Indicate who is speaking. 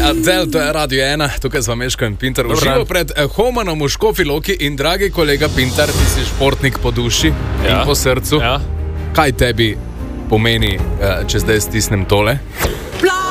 Speaker 1: Adele, to je Radio 1, tukaj z vami Meško in Pintar. Uživo pred Homanom v Škofji Loki in dragi kolega Pintar, ti si športnik po duši in po srcu. Kaj tebi pomeni, če zdaj stisnem tole?